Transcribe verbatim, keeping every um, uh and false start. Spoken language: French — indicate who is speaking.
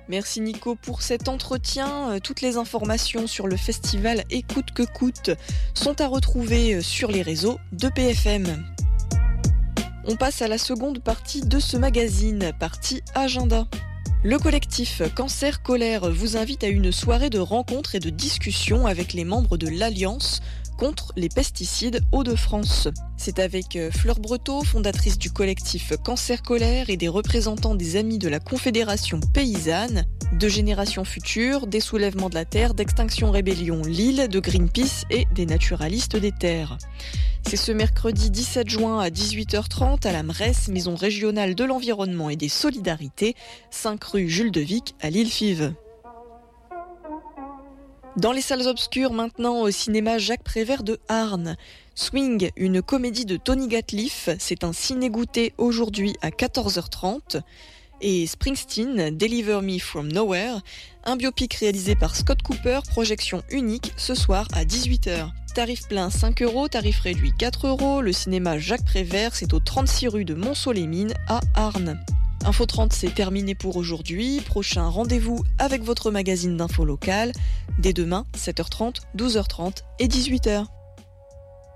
Speaker 1: Merci Nico pour cet entretien. Toutes les informations sur le festival Écoute que coûte sont à retrouver sur les réseaux de P F M. On passe à la seconde partie de ce magazine, partie agenda. Le collectif Cancer Colère vous invite à une soirée de rencontres et de discussions avec les membres de l'Alliance contre les pesticides Hauts-de-France. C'est avec Fleur Breteau, fondatrice du collectif Cancer Colère, et des représentants des Amis de la Confédération Paysanne, de Génération Future, des Soulèvements de la Terre, d'Extinction Rébellion Lille, de Greenpeace et des Naturalistes des Terres. C'est ce mercredi dix-sept juin à dix-huit heures trente à la M R E S, Maison Régionale de l'Environnement et des Solidarités, cinq rue Jules de Vic à Lille-Fives. Dans les salles obscures maintenant, au cinéma Jacques Prévert de Arnes. Swing, une comédie de Tony Gatliff, c'est un ciné-goûter aujourd'hui à quatorze heures trente. Et Springsteen, Deliver Me From Nowhere, un biopic réalisé par Scott Cooper, projection unique ce soir à dix-huit heures. Tarif plein cinq euros, tarif réduit quatre euros. Le cinéma Jacques Prévert, c'est au trente-six rue de Montceau-les-Mines à Arnes. Info trente, c'est terminé pour aujourd'hui. Prochain rendez-vous avec votre magazine d'info locale dès demain, sept heures trente, douze heures trente et dix-huit heures.